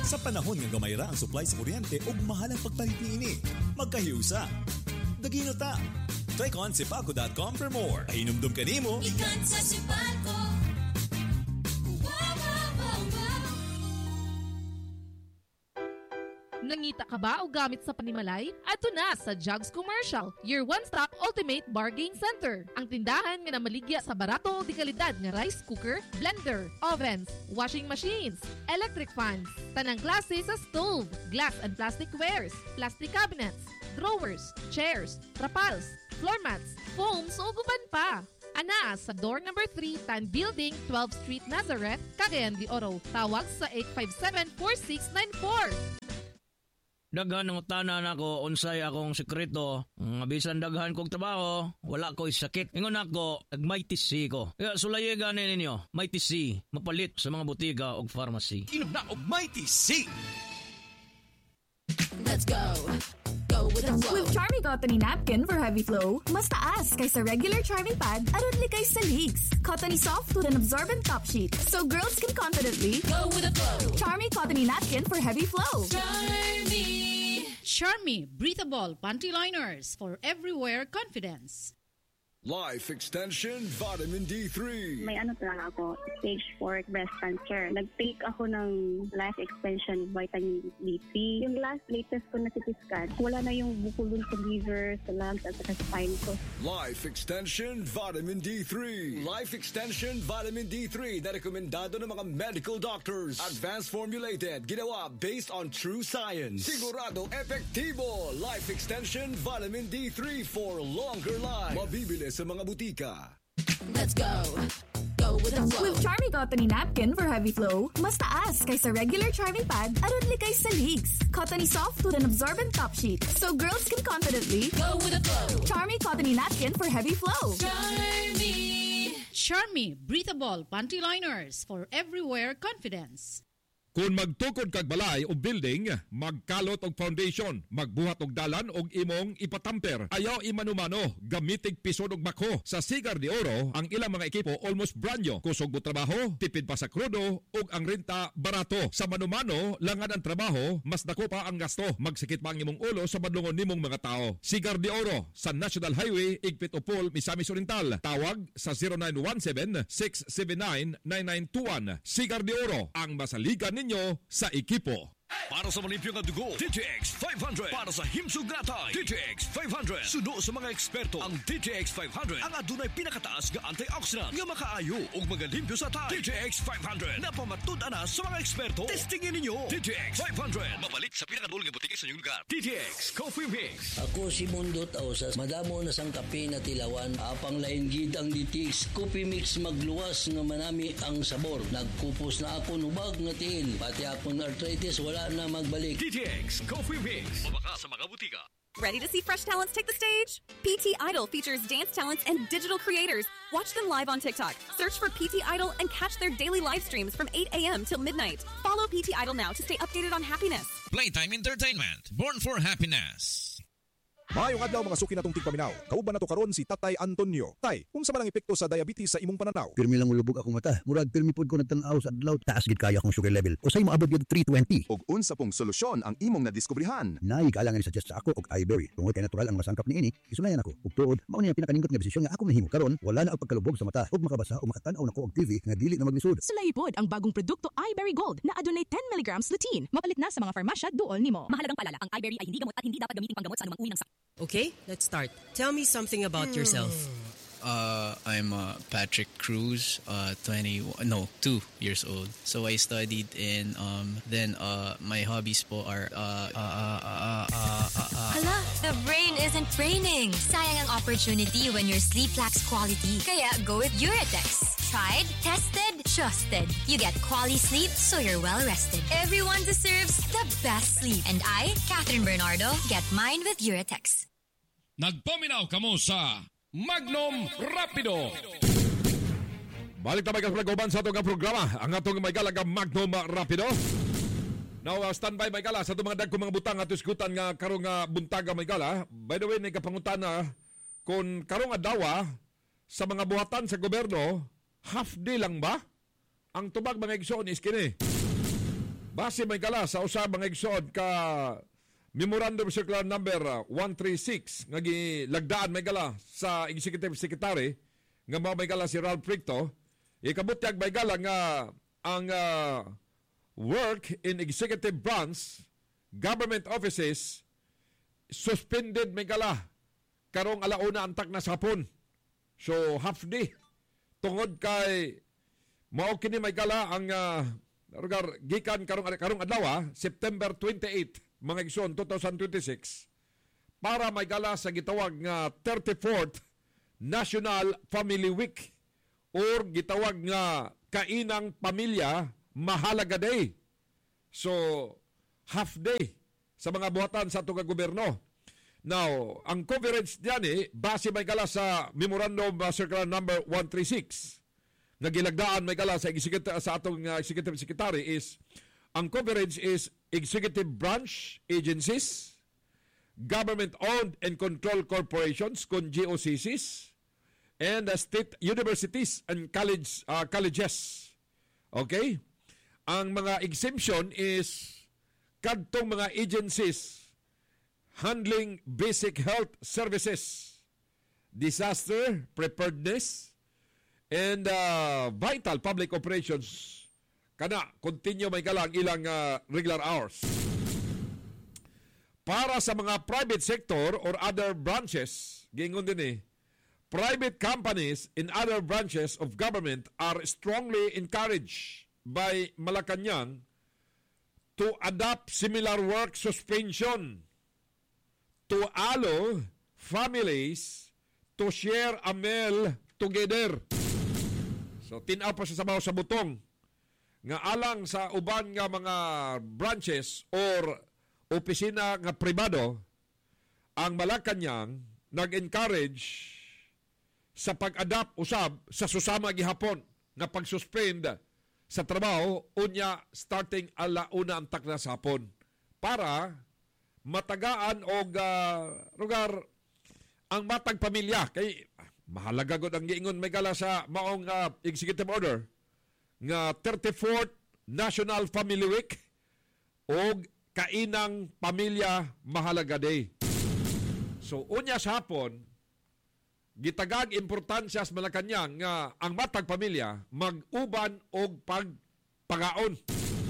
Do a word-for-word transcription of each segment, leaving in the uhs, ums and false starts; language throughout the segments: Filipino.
Sa panahon nga gamay ra ang supply sa kuryente ug mahal ang pagpalit niini, magkahiusa. Dagino ta. Click on sipaco dot com for more. Pahinumdum ka nimo. Ikan sa Sipaco. Nangita ka ba o gamit sa panimalay? Ato na sa Jugs Commercial, your one-stop ultimate bargain center. Ang tindahan nga namaligya sa barato o di kalidad nga rice cooker, blender, ovens, washing machines, electric fans, tanang klase sa stove, glass and plastic wares, plastic cabinets, drawers, chairs, trapals, floor mats, foams o guban pa. Ana sa door number three, Tan Building, twelfth Street, Nazareth, Cagayan de Oro. Tawag sa eight five seven, four six nine four. Daghan ng tanan ako, unsay akong sekreto. Nga bisan daghan kong trabaho, wala ko'y sakit. Ingon ako, nag-Mighty C ko. Kaya sulaye gani ninyo, Mighty C, mapalit sa mga butiga o pharmacy. Inom na og Mighty C! Let's go! Go with the flow! With Charmy Cottony Napkin for heavy flow, mas taas kaysa regular Charmy Pad aron likay sa leaks. Cottony soft with an absorbent top sheet, so girls can confidently Go with the flow! Charmy Cottony Napkin for heavy flow. Charmy! Charmy Breathable Panty Liners for everywhere confidence. Life Extension Vitamin D three. May ano talaga ako, stage four breast cancer. Nag-take ako ng Life Extension Vitamin D three. Yung last latest ko na C T scan, wala na yung bukol dun sa liver, sa lungs, at sa spine ko. Life Extension Vitamin D three. Life Extension Vitamin D three na rekomendado ng mga medical doctors. Advanced formulated, ginawa based on true science. Sigurado epektibo. Life Extension Vitamin D three for longer life. Mabibili sa mga butika. Let's go! Go with the flow! With Charmy Cottony Napkin for heavy flow, mas taas kaysa regular Charmy Pad aron likay sa leaks. Cottony soft with an absorbent top sheet, so girls can confidently Go with the flow! Charmy Cottony Napkin for heavy flow. Charmy! Charmy Breathable Panty Liners for everywhere confidence. Kung magtukod kag balay o building, magkalot og foundation, magbuhat og dalan og imong ipatamper. Ayaw imanumano, gamitig pisod og bako. Sa Sigar de Oro, ang ilang mga ekipo almost brand new. Kusog mo trabaho, tipid pa sa krudo, ug ang renta barato. Sa manumano, langad ang trabaho, mas dako pa ang gasto. Magsikit pa ang imong ulo sa madlungon nimong mga tao. Sigar de Oro, sa National Highway, Igpit Upol, Misamis Oriental. Tawag sa zero nine one seven, six seven nine, nine nine two one. Sigar de Oro, ang masaligan ninyo sa ekipo. Para sa malimpyo nga dugo, D T X five hundred. Para sa himsog natay, D T X five hundred. Suno sa mga eksperto, ang D T X five hundred ang adunay pinakataas nga antioxidant nga makaayo ug magalimpyo sa tay. D T X five hundred napamatud-an na sa mga eksperto. Testingin ninyo. D T X five hundred mabalit sa pinakadulong nga butiki sa inyong lugar. D T X Coffee Mix. Ako si Mundo Tausas. Madamo na sang kape na tilawan. Apang lain gid ang D T X Coffee Mix magluwas nga manami ang sabor. Nagkupos na ako nubag nga tiil. Pati akong arthritis wala na magbalik. D T X Coffee Mix. Mabaka sa mga butika. Ready to see fresh talents take the stage? P T Idol features dance talents and digital creators. Watch them live on TikTok. Search for P T Idol and catch their daily live streams from eight a.m. till midnight. Follow P T Idol now to stay updated on happiness. Playtime Entertainment. Born for happiness. Maayong adlaw mga suki natong tigpaminaw. Kauban nato karon si Tatay Antonio. Tay, unsa man ang epekto sa diabetes sa imong pananaw? Pirmi lang ulubog akong mata. Murag pirmi pod ko nagtan-aw sa adlaw. Taas gid kaya akong sugar level. Usay moabot gid three twenty. Ug unsa pong solusyon ang imong nadiskubrihan? Nay kalangan ni suggest sa ako og iBerry. Tungod kay natural ang masangkap niini, isunayan ako. Ug tuod, mao ni ang pinakaningkot nga desisyon nga ako mahimo karon. Wala na ang pagkalubog sa mata ug makabasa o makatan-aw nako og T V nga dili na maglisod. Sulay pod ang bagong produkto iBerry Gold na adunay ten milligrams lutein. Mapalit na sa mga farmasya duol nimo. Mahalagang paalala, ang iBerry ay hindi gamot at hindi dapat gamitin panggamot sa anumang uri ng sakit. Okay, let's start. Tell me something about yourself. Uh, I'm uh, Patrick Cruz, uh, twenty, no, two years old. So I studied in, um, then uh, my hobbies po are, uh, uh, uh, uh, uh, uh, uh, Hala, the brain isn't braining. Sayang ang opportunity when your sleep lacks quality. Kaya go with Uratex. Tried, tested, trusted. You get quality sleep so you're well rested. Everyone deserves the best sleep. And I, Catherine Bernardo, get mine with Uratex. Nagpaminaw kamo sa Magnum Rapido. Balik na may kasaguban sa itong programa. Ang atong may galaga Magnum Rapido. Now, uh, standby may gala sa itong mga dagkong mga butang at iskutan nga karong uh, buntaga may gala. By the way, may kapangutan na kung karong adawa sa mga buhatan sa gobyerno, half day lang ba? Ang tubag mga igsoon is kini. Base may gala sa usab mga igsoon ka Memorandum Circular Number one thirty-six nga gilagdaan may gala sa Executive Secretary nga mao may gala si Ralph Ricto, ikabutyag may gala nga ang uh, work in executive branch government offices suspended may gala karong alauna antak na sapon. So half day tungod kay mao kini may gala ang uh, rugar gikan karong karong adlaw September twenty-eighth mga igsoon twenty twenty-six para may gala sa gitawag nga thirty-fourth National Family Week or gitawag nga Kainang Pamilya Mahalaga Day. So half day sa mga buhatan sa atong gobyerno. Now, ang coverage diyan eh base may gala sa Memorandum uh, Circular Number one thirty-six nga gilagdaan may gala sa executive sa atong uh, Executive Secretary is ang coverage is executive branch agencies, government-owned and controlled corporations, con G O C Cs, and uh, state universities and college uh, colleges. Okay? Ang mga exemption is kadtong mga agencies handling basic health services, disaster preparedness, and uh, vital public operations. Kana, continue may galang ilang uh, regular hours. Para sa mga private sector or other branches, gingon din eh, private companies in other branches of government are strongly encouraged by Malacanang to adopt similar work suspension to allow families to share a meal together. So, tinaw pa sa sabaw sa butong nga alang sa uban nga mga branches or opisina nga pribado, ang Malacanang nag-encourage sa pag-adapt usab sa susama gihapon nga pag-suspend sa trabaho unya starting alauna ang takna sa hapon para matagaan og uh, lugar ang matag pamilya kay mahalaga gud ang giingon may gala sa maong uh, executive order nga thirty-fourth National Family Week og Kainang Pamilya Mahalaga Day. So unya sa hapon gitagag importansya sa Malacanang nga ang matag pamilya mag-uban og pagpagaon.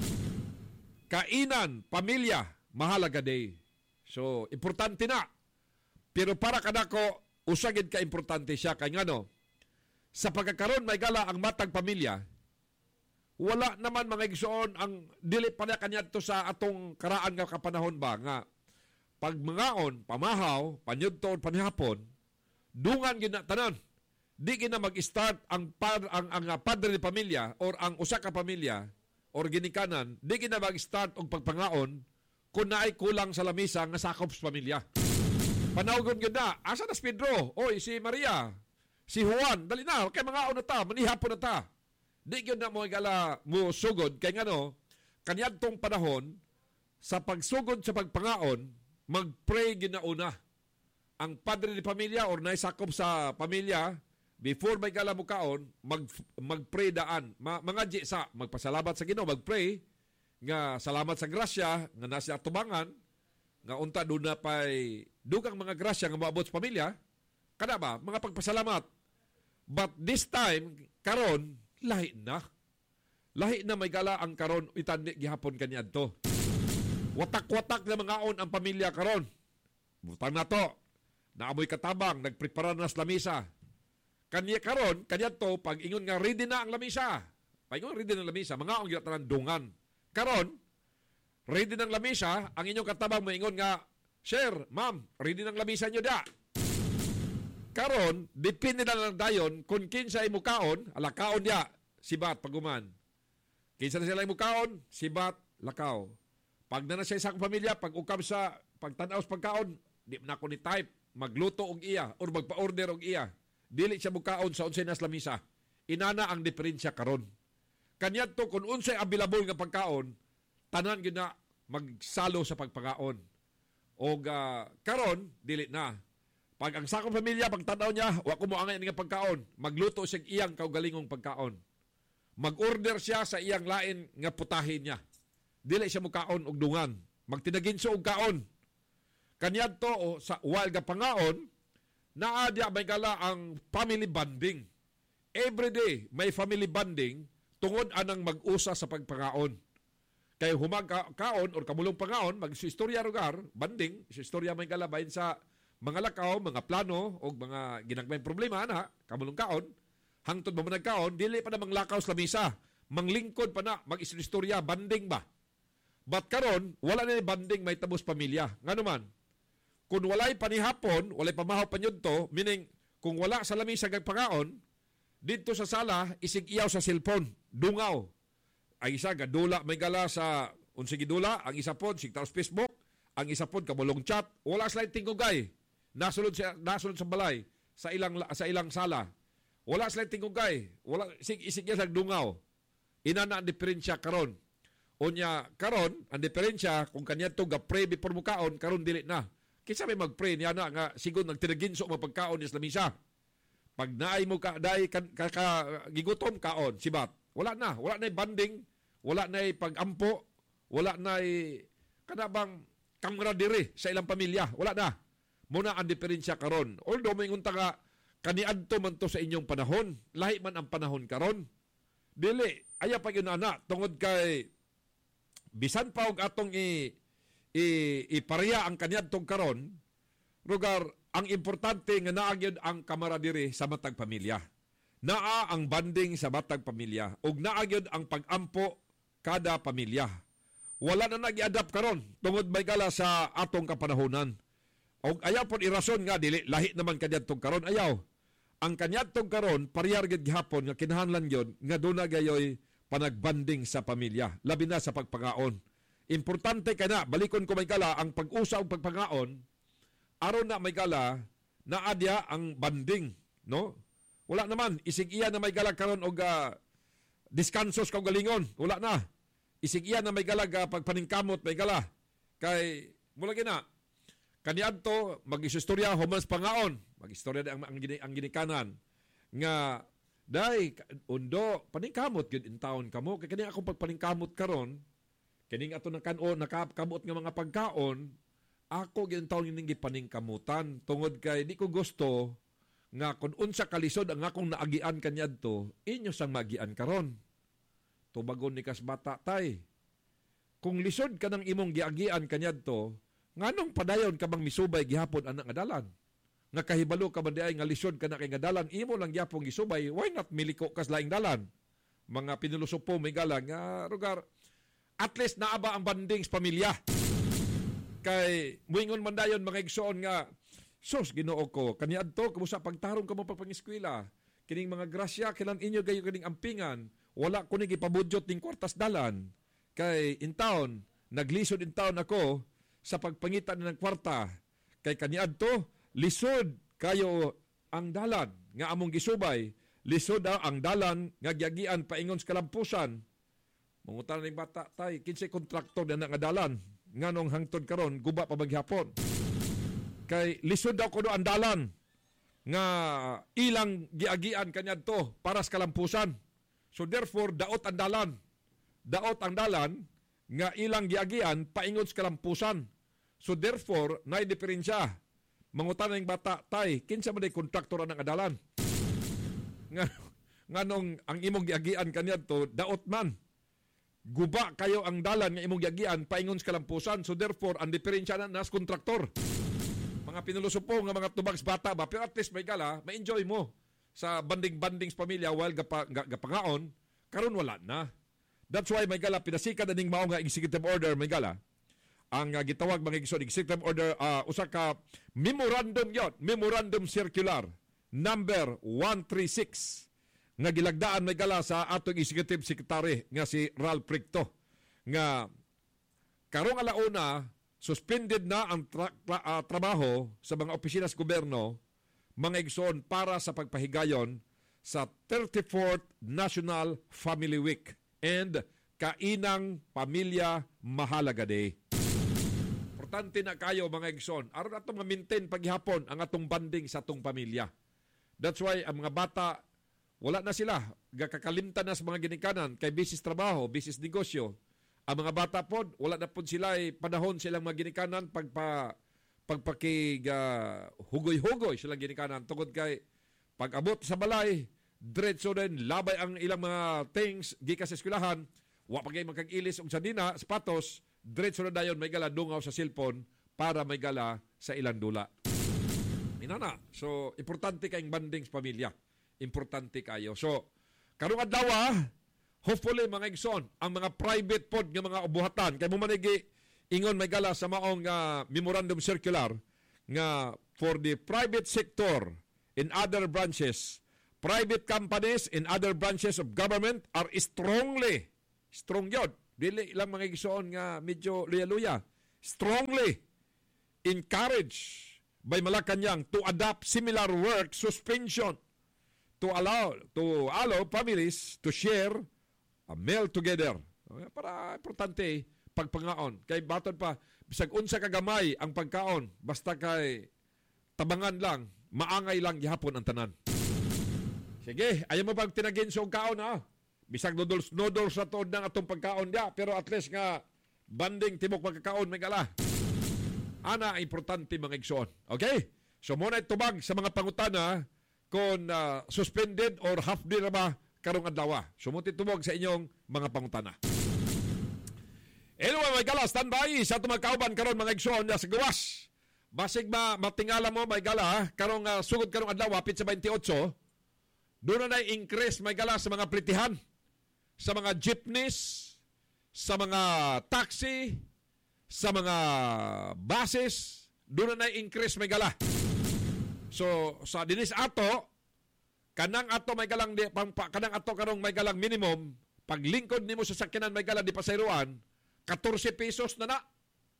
Kainan Pamilya Mahalaga Day. So importante na. Pero para kadako usagid ka importante siya kay ngano sa pagkakaroon may gala ang matag pamilya, wala naman mga igsoon ang dili pa na kanyadto sa atong karaan nga kapanahon ba nga pag mangaon, pamahaw, panyudton, panihapon, dungan gina tanan. Di gina mag-start ang par, ang ang padre ni pamilya or ang usa ka pamilya or ginikanan, di gina mag-start og pagpangaon kung naay kulang sa lamisa nga sakop sa pamilya. Panawgon gyud na, asa na si Pedro? Oy, si Maria, si Juan, dali na, kay mangaon na ta, manihapon na ta. Di yun na mo igala mo sugod. Kaya nga no, kanyadtong panahon, sa pagsugod sa pagpangaon, mag-pray ginauna. Ang padre ni pamilya or naisakop sa pamilya, before may gala mo kaon, mag, mag-pray daan. Ma, mga di sa, magpasalamat sa Ginoo, mag-pray, nga salamat sa grasya, nga nasa tubangan, nga unta doon na pa'y dugang mga grasya nga maabot sa pamilya, kada ba, mga pagpasalamat. But this time, karon lahi na. Lahi na may gala ang karon itandi gihapon kaniadto. Watak-watak na mangaon ang pamilya karon. Butang na to. Naamoy katabang, nagprepara na sa lamisa. Kanya karon, kaniadto pag ingon nga ready na ang lamisa. Pag ingon ready na ang lamisa, mangaon gyud tanan dungan. Karon, ready na ang lamisa, ang inyong katabang moingon nga, "Sir, ma'am, ready na ang lamisa nyo da." Karon, depende na lang dayon kung kinsa ay mukaon, alakaon niya, sibat paguman. Kinsa na sila ay mukaon, sibat, lakaw. Pag na na siya isang pamilya, pag ukam sa pagtanaw sa pagkaon, di na ko ni type, magluto og iya, or magpa-order og iya. Dili siya mukaon sa unsay nas lamisa. Inana ang diferensya karon. Kanyadto kung unsay available nga pagkaon, tanan gyud na magsalo sa pagpakaon. Og uh, karon, dili na. Pag ang sakong pamilya, pagtanaw niya, wa ko mo angay nga pagkaon, magluto siya iyang kaugalingong pagkaon. Mag-order siya sa iyang lain nga putahin niya. dili siya mukaon og dungan. Magtinaginso og kaon. Kanyadto o sa while ga pangaon, naadya may gala ang family bonding. Every day may family bonding tungod anang mag-usa sa pagpangaon. Kay humag kaon or kamulong pangaon, mag-istorya rugar, banding, istorya may gala bahin sa mga lakaw, mga plano o mga ginagmayng problema na kamulong kaon, hangtod mo nagkaon, dili pa na manglakaw sa lamisa, manglingkod pa na, mag-istorya, banding ba? But karon wala na banding may tabos pamilya. Ngano man, kung walay panihapon, walay pamahaw panyudto, meaning kung wala sa lamisa gagpangaon, dito sa sala, isig iyaw sa cellphone, dungaw. Ang isa, gadula may gala sa unsigi dula, ang isa pod, sig taos Facebook, ang isa pod, kamulong chat, wala sila tingugay. Nasulod sa, nasulod sa balay, sa ilang, sa ilang sala. Wala sila tingugay, wala, sig, isig iya sa dungaw. Ina na ang diferensya karon. Unya, karon, ang diferensya, kung kanya to ga-pray before mukaon, karon dili na. Kisa may mag-pray niya na nga, siguro nagtinaginso mapagkaon niya sa lamisa. Pag naay mo ka, daay ka, ka, ka, gigutom kaon, sibat. Wala na. Wala na banding. Wala na pag-ampo. Wala na kanabang kamradiri sa ilang pamilya. Wala na. Muna ang diferensya karon. Although may unta ka, kaniadto man to sa inyong panahon. Lahi man ang panahon karon. Dili. Aya pag yun na, tungod kay bisan pa og atong i, i, ipareha ang kaniadtong karon, lugar, ang importante nga naagyon ang kamaradiri sa matag pamilya. Naa ang banding sa matag pamilya ug naagyon ang pag-ampo kada pamilya. Wala na nag-i-adapt karon tungod may gala sa atong kapanahonan. Og ayaw pod irason nga dili lahi naman kaniadtong karon ayaw. Ang kaniadtong karon parehar gid gihapon nga kinahanglan gyud nga duna gayoy panagbanding sa pamilya, labi na sa pagpangaon. Importante kay na balikon ko may gala ang pag-usa og pagpangaon aron na may gala na adya ang banding, no? Wala naman isig iya na may gala karon og uh, diskansos kang galingon, wala na. Isig iya na may gala uh, pagpaningkamot may gala. Kay mula gina kaniadto mag-istorya human sa pangaon, mag-istorya ang, ang, ang ginikanan nga day undo paningkamot gyud in taon kamo kay kani akong pagpaningkamot karon kining ato nang kanon nakapkamot nga mga pagkaon ako gyud taon ning gipaningkamutan tungod kay di ko gusto nga kun unsa kalisod ang akong naagian kaniadto inyo sang magian karon tubagon ni kas bata tay kung lisod ka ng imong giagian kaniadto nganong padayon ka bang misubay gihapon anak nga dalan nga kahibalo ka man diay nga lisod ka na kay nga dalan imo lang gyapon gisubay why not miliko kas laing dalan mga pinulusopo may gala nga rugar at least naaba ang banding sa pamilya kay muingon man dayon mga igsoon nga sus Ginoo ko kaniadto kumusta pagtarong ka mo pagpang-eskwela kining mga grasya kailan inyo gayo kining ampingan wala ko ni gipabudyot ning kwartas dalan kay in town naglisod in town ako sa pagpangitan ng kwarta kay kaniadto lisod kayo ang dalan nga among gisubay. Lisod daw ang dalan nga giagian paingon sa kalampusan. Mangutan ning bata tay kinsay kontraktor na nga dalan nganong hangtod karon guba pa maghapon. Kay lisod daw kuno ang dalan nga ilang giagian kaniadto para sa kalampusan. So therefore daot ang dalan. Daot ang dalan nga ilang giagian paingon sa kalampusan. So therefore naay diferensya. Mangutan ng bata, tay, kinsa man ay kontraktor ang adalan. Nga, nganong ang imong giagian kaniadto daot man. Guba kayo ang dalan nga imong giagian paingon sa kalampusan. So therefore, ang diferensya na nas kontraktor. Mga pinulusopo nga mga tubags bata ba, pero at least may gala, ma-enjoy mo sa banding-banding sa pamilya while gapa, gapangaon, karon wala na. That's why may gala, pinasikat na ning mao nga executive order, may gala, ang uh, gitawag mga igsoon executive order uh, usa ka memorandum yun memorandum circular number one thirty-six nga gilagdaan may gala sa atong executive secretary nga si Ralph Ricto nga karong alauna suspended na ang tra- tra- uh, trabaho sa mga opisina sa gobyerno mga igsoon para sa pagpahigayon sa thirty-fourth National Family Week and Kainang Pamilya Mahalaga Day. Importante na kayo mga igsoon. Aron atong ma-maintain paghihapon ang atong banding sa atong pamilya. That's why ang mga bata, wala na sila. Gakakalimtan na sa mga ginikanan kay business trabaho, business negosyo. Ang mga bata po, wala na po sila panahon silang maginikanan pagpa pagpakig uh, hugoy-hugoy silang ginikanan tungod kay pag-abot sa balay, diretso din labay ang ilang mga things gikas sa eskwelahan, wa pa kay magkag-ilis og sardina, sapatos, diretso na dayon may gala dungaw sa cellphone para may gala sa ilang dula. Inana. So, importante kayong banding sa pamilya. Importante kayo. So, karong adlaw, hopefully mga igsoon, ang mga private pod nga mga ubuhatan kay mo manigi ingon may gala sa maong uh, memorandum circular nga for the private sector in other branches, private companies in other branches of government are strongly, strong yun, dili lang mga igsoon nga medyo luya-luya, strongly encourage by Malacanang to adopt similar work suspension to allow to allow families to share a meal together. Para importante pagpangaon. Kay baton pa, bisag unsa ka gamay ang pagkaon, basta kay tabangan lang, maangay lang gihapon ang tanan. Sige, ayaw mo pag tinagin sa kaon ha. Bisag noodles, noodles sa tuod ng atong pagkaon dia, pero at least nga banding tibok pagkakaon may gala. Ana, importante mga igsoon. Okay? So muna itubag sa mga pangutana kung uh, suspended or half day na ba karong adlaw. So muna itubag sa inyong mga pangutana. Anyway, may gala, standby sa tumagkauban karon mga igsoon sa gawas. Basig ba matingala mo may gala karong uh, sugod karong adlaw pit sa twenty-eight. Doon na na-increase may gala sa mga plitihan, sa mga jeepneys, sa mga taxi, sa mga buses, doon na na-increase may gala. So, sa dinis ato, kanang ato may galang di, pang, kanang ato karong may galang minimum, pag lingkod nimo sa sakyanan may galang di pasayruan, fourteen pesos na na.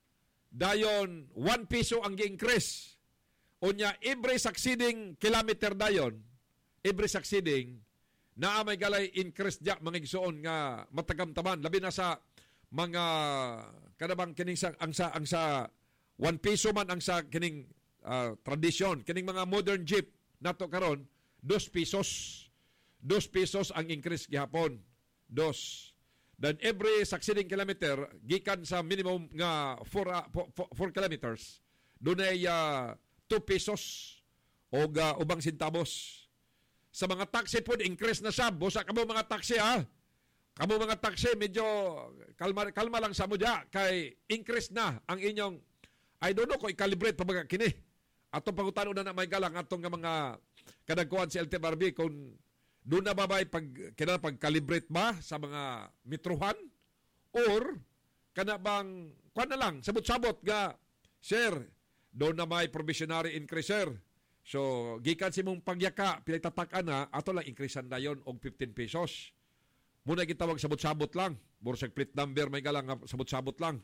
Dayon, one peso ang gi-increase. Unya, every succeeding kilometer dayon, every succeeding, na may galay increase diya mga igsoon nga matagamtaman. Labi na sa mga, kanabang kining sa, ang sa, ang sa one peso man ang sa kining uh, tradisyon. Kining mga modern jeep nato karon, dos pesos. Dos pesos ang increase gihapon. Dos. Then every succeeding kilometer, gikan sa minimum nga four kilometers, doon ay uh, two pesos o uh, ubang sintabos. Sa mga taxi po, increase na siya. Busa kamo mga taxi ha. Kamo mga taxi, medyo kalma, kalma lang sa mo dya. Kay increase na ang inyong, I don't know kung i-calibrate pa mga kini. Atong pangutano na na may galang atong nga mga kadagkuhan si L T F R B kung doon na babay pag, kina pag-calibrate ba sa mga metrohan? Or, kana bang, kuha na lang, sabot-sabot ga, sir, doon na may provisionary increase, sir. So, gikan si mong pagyaka, pinagtatakan na, ato lang increasean na yun og fifteen pesos. Muna gitawag sabot-sabot lang. Bursag plate number, may galang sabot-sabot lang.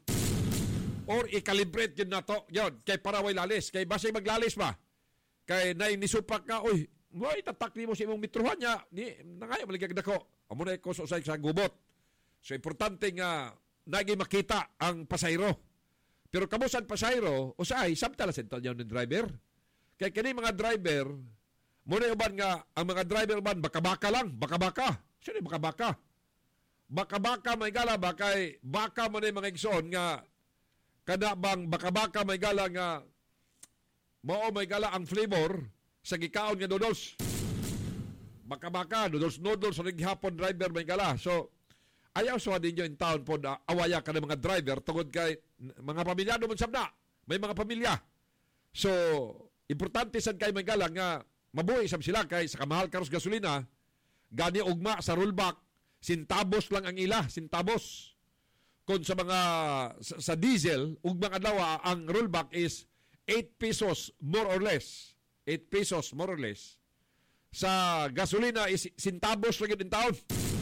Or, i-calibrate yun na to, yun, kay paraway lalis, kay basay maglalis ba? Kay nay nisupak ka, oy, Boy, tatak ni mo si imong metrohan niya. Ni, nangaya, maligag dako. Amo na ko sa sa gubot. So, importante nga, nagi makita ang pasayro. Pero kamusan pasayro, usay, samtala sentol niya ng driver. Kaya kini mga driver, muna uban nga, ang mga driver man, baka-baka lang, baka-baka. Sino yung baka-baka? Baka-baka may gala, bakay, baka mo na yung mga igsoon nga, kada bang baka-baka may gala nga, mao may gala ang flavor, sa gikaon nga noodles. Baka-baka, noodles-noodles sa naghihapon driver may gala. So, ayaw so din nyo in town po na awaya ka ng mga driver tungod kay mga pamilya naman sabna. May mga pamilya. So, importante sad kay may gala nga mabuhi sab sila kay sa kamahal karos gasolina, gani ugma sa rollback, sintabos lang ang ila, sintabos. Kung sa mga, sa, sa diesel, ugma adlaw ang rollback is eight pesos more or less. eight pesos more or less. Sa gasolina is sintabos lang yun in taon.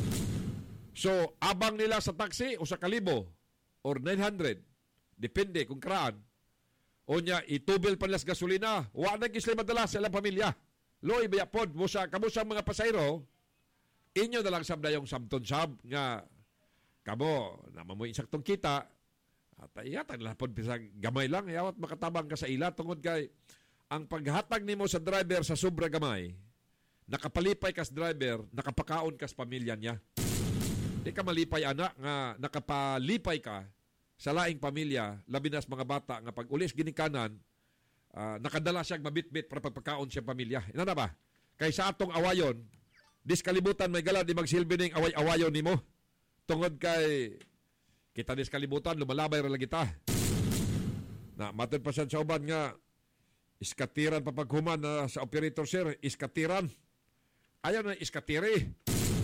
So, abang nila sa taxi o sa kalibo or nine hundred, depende kung kraan. O niya, itubil pa nila sa gasolina, wala na gisli madala sa ilang pamilya. Loy, bayapod, musa, kamusa mga pasayro, inyo na lang sabda yung samton sab nga kamo, naman mo insaktong kita, at iyatan lang po, gamay lang, yawat makatabang ka sa ila, tungod kay ang paghatag nimo sa driver sa sobra gamay, nakapalipay kas driver, nakapakaon kas pamilya niya. Di ka malipay anak nga nakapalipay ka sa laing pamilya, labi na sa mga bata nga pag ulis ginikanan, uh, nakadala siyang mabitbit para pagpakaon siyang pamilya. Ina na ba? Kaysa atong awayon, diskalibutan may gala di magsilbi ning away-awayon nimo. Tungod kay kita diskalibutan, lumalabay ra lang kita. Na matod pa sa uban nga iskatiran pa paghuman na sa operator sir, iskatiran. Ayaw na iskatiri.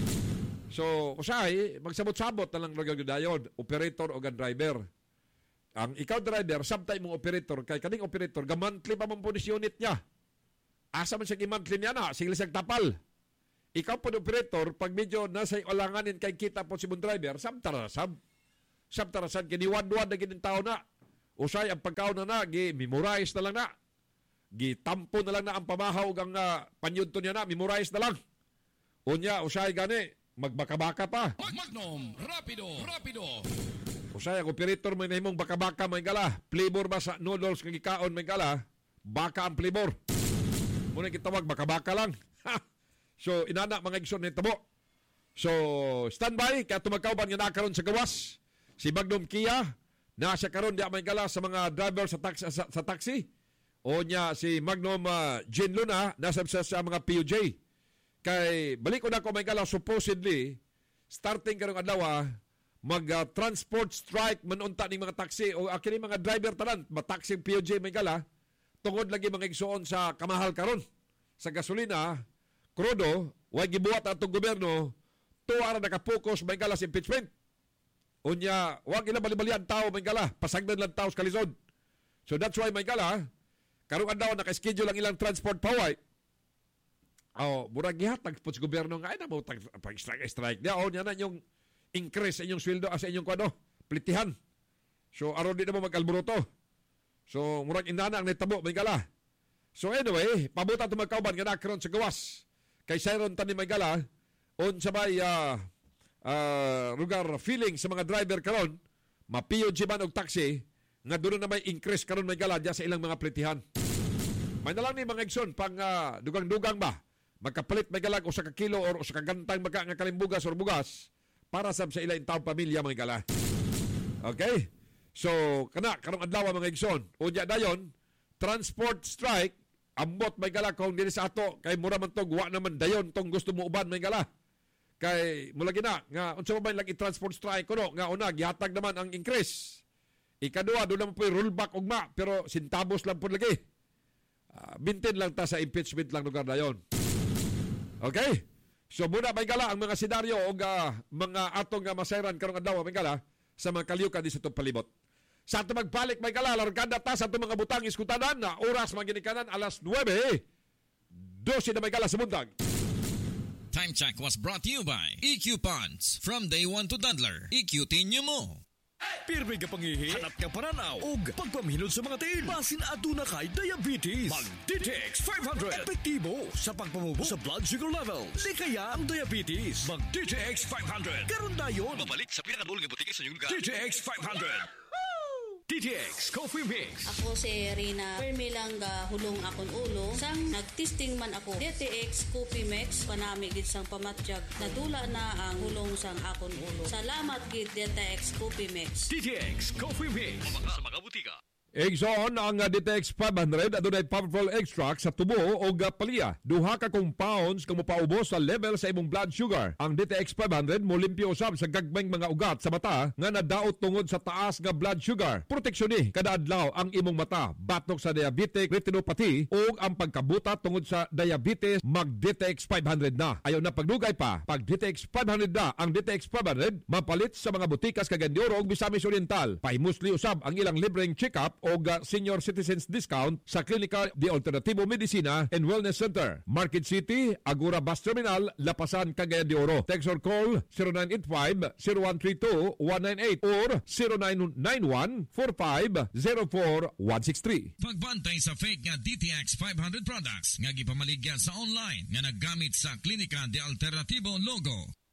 So, usahay, magsabot-sabot na lang nagagadayon, operator o gan driver. Ang ikaw driver, sabtay mong operator, kay kaning operator, gamantli pa mong punis unit niya. Asa man siya gimantli niya na, sige siyang tapal. Ikaw po operator, pag medyo nasa ulanganin kay kita po si mong driver, sabtarasab. Sabtarasab, kiniwan-wan na ginin tao na. Usay, ang pagkaon na na, gi-memorize na lang na. Gitampo na lang na ang pamahaw ang uh, panyunto niya na, memorize na lang. Unya, usay gani, magbaka-baka pa. Magnum, rapido, rapido. Usay, ang operator may nahimong baka-baka may gala. Flavor ba sa noodles kag ikaon may gala? Baka ang flavor. Muna kitawag, baka-baka lang. So, inana mga igsoon ni tabo. So, standby, kaya tumagkauban nga nakaroon sa gawas. Si Magnum Kia, nasa karon di may gala sa mga driver sa taxi. Sa, sa taxi. O niya si Magnum uh, Gin Luna, nasa sa, sa mga P U J. Kay balik ko na ko may gala supposedly, starting karong adlaw, mag-transport uh, strike manunta ning mga taxi o akini mga driver tanan, mataxi P U J may gala, tungod lagi mga igsoon sa kamahal karon. Sa gasolina, krudo, way gibuhat atong gobyerno, tuwa ra nakapokus may gala sa impeachment. Unya, wag ila bali-balian tao may gala, pasagdan lang tao sa kalisod. So that's why may gala, karong adlaw naka-schedule ang ilang transport paway. Oh, murag gihatag po sa gobyerno nga ay na mo pag-strike-strike. Dia oh, niya na yung increase sa inyong sweldo sa inyong kuano, plitihan. So aron di na mo mag-alboroto. So murag inana ang nitabo may gala. So anyway, pabuta to magkauban nga nakaroon sa gawas. Kay sayron tani may gala on sabay uh, uh, lugar feeling sa mga driver karon, ma-P U G man og taxi nga doon na may increase karon may gala diya sa ilang mga plitihan. May na lang ni mga igsoon pang uh, dugang-dugang ba, magkapalit may galag o sa kakilo o sa kagantang magka nga kalimbugas o bugas para sab sa ilang taong pamilya mga gala. Okay? So, kana, karong adlaw mga igsoon. Unya dayon, transport strike, ambot may gala kung dili sa ato, kay mura man to, guwa naman dayon tong gusto mo uban may gala. Kay, mula gina, nga, unsa ba lang i-transport strike ko no, nga una, gihatag naman ang increase. Ikadua, doon naman po yung rollback ugma, pero sintabos lang po lagi. Uh, bintin lang ta sa impeachment lang lugar na yun. Okay? So muna may gala ang mga senaryo o uh, mga atong uh, masayran karong adlaw may gala sa mga kalyukan di sa itong palibot. Sa ato magpalik may gala, largada ta sa itong mga butang iskutanan na oras maginikanan alas nuwebe, dose na may gala sa mundag. Time check was brought to you by E Q Ponds. From day one to Dandler, E Q tinyo mo. Pirmi ka pangihi, hanap ka pananaw, ug pagpamilod sa mga tiil. Basin aduna kay diabetes. Mag-D T X five hundred. Epektibo sa pagpamubo sa blood sugar levels. Di kaya ang diabetes. Mag-D T X five hundred. Karon dayon. Mabalik sa pinakadulong ng butika sa inyong lugar. D T X five hundred. D T X Coffee Mix. Ako si Rina. Permi lang ga hulong akong ulo. Sang nagtesting man ako. D T X Coffee Mix. Panami gid sang pamatyag. Nadula na ang hulong sang akong ulo. Salamat gid D T X Coffee Mix. D T X Coffee Mix. Mabaka sa mga butika. Igsoon ang D T X five hundred adunay powerful extract sa tubo o palya. Duha ka compounds kang mopaubos sa level sa imong blood sugar. Ang D T X five hundred mo limpyo usab sa gagmayng mga ugat sa mata nga nadaot tungod sa taas nga blood sugar. Proteksyon ni kada adlaw ang imong mata batok sa diabetic retinopathy o ang pagkabuta tungod sa diabetes. Mag D T X five hundred na. Ayaw na pagdugay pa. Pag D T X five hundred na ang D T X five hundred mapalit sa mga butikas kag Gandioro ug Misamis Oriental. Pahimusli usab ang ilang libreng check-up o senior citizens discount sa Klinika de Alternativo Medicina and Wellness Center, Market City, Agora Bus Terminal, Lapasan, Cagayan de Oro. Text or call zero nine eight five, zero one three two, one nine eight or zero nine nine one, four five zero four, one six three. Pagbantay sa fake nga D T X five hundred products nga gipamaligya sa online nga naggamit sa Klinika de Alternativo logo.